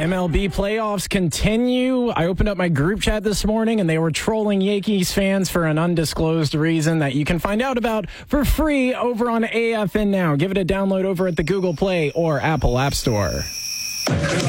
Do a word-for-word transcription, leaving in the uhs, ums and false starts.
M L B playoffs continue. I opened up my group chat this morning, and they were trolling Yankees fans for an undisclosed reason that you can find out about for free over on A F N Now. Give it a download over at the Google Play or Apple App Store.